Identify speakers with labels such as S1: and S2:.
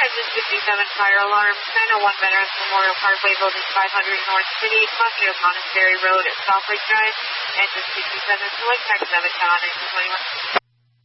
S1: Engine 57 fire alarm, 901 Veterans Memorial Parkway, Building 500 North City, Paseo Monastery Road at South Lake Drive. Engine 57, select taxi 7 on engine 21.